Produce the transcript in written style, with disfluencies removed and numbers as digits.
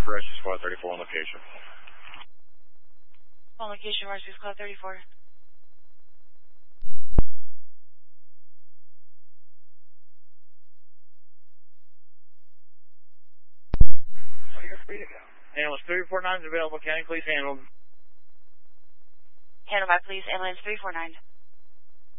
for Rescue Squad 34 on location. On location, Rescue Squad 34. So you're free to go. Ambulance 349 is available. Can you please handle? Handle by police, ambulance 349.